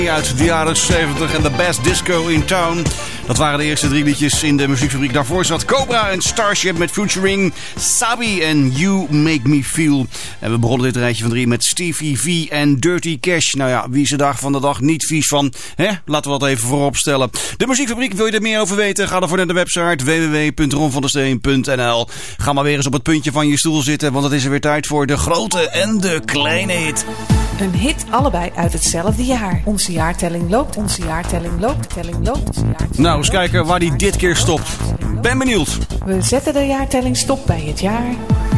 Uit de jaren 70 en The Best Disco in Town. Dat waren de eerste 3 liedjes in de muziekfabriek. Daarvoor zat Cobra en Starship met featuring Sabi en You Make Me Feel. En we begonnen dit rijtje van 3 met Stevie V en Dirty Cash. Nou ja, wie is de dag van de dag niet vies van? Laten we dat even voorop stellen. De muziekfabriek, wil je er meer over weten? Ga dan voor naar de website www.ronvandesteen.nl. Ga maar weer eens op het puntje van je stoel zitten, want het is er weer tijd voor de grote en de kleine hit. Een hit, allebei uit hetzelfde jaar. Onze jaartelling loopt, onze jaartelling loopt, telling loopt. Nou, eens kijken waar die dit keer stopt. Ben benieuwd. We zetten de jaartelling stop bij het jaar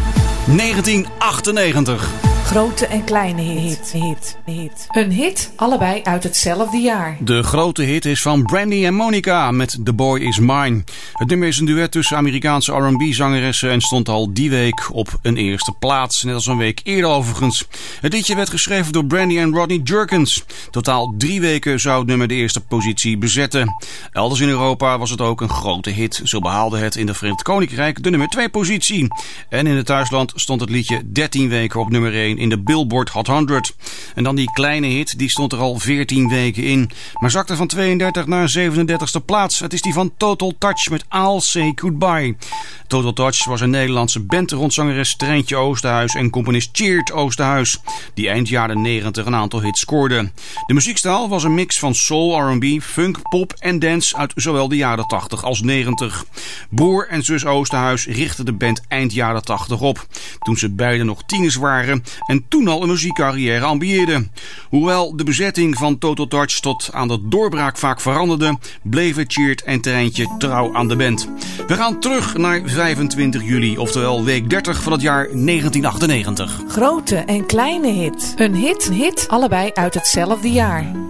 1998. Grote en kleine hit. Een hit, allebei uit hetzelfde jaar. De grote hit is van Brandy en Monica met The Boy Is Mine. Het nummer is een duet tussen Amerikaanse R&B-zangeressen en stond al die week op een eerste plaats. Net als een week eerder overigens. Het liedje werd geschreven door Brandy en Rodney Jerkins. Totaal 3 weken zou het nummer de eerste positie bezetten. Elders in Europa was het ook een grote hit. Zo behaalde het in het Verenigd Koninkrijk de nummer 2 positie. En in het thuisland stond het liedje 13 weken op nummer 1 in de Billboard Hot 100. En dan die kleine hit, die stond er al 14 weken in. Maar zakte van 32 naar 37e plaats. Het is die van Total Touch met I'll Say Goodbye. Total Touch was een Nederlandse band rond zangeres Treintje Oosterhuis en componist Tjeerd Oosterhuis, die eind jaren 90 een aantal hits scoorde. De muziekstijl was een mix van soul, R&B, funk, pop en dance uit zowel de jaren 80 als 90. Broer en zus Oosterhuis richtten de band eind jaren 80 op, toen ze beiden nog tieners waren en toen al een muziekcarrière ambieerden. Hoewel de bezetting van Total Touch tot aan de doorbraak vaak veranderde, bleven Tjeerd en Treintje trouw aan de band. We gaan terug naar 25 juli, oftewel week 30 van het jaar 1998. Grote en kleine hit. Een hit, allebei uit hetzelfde jaar.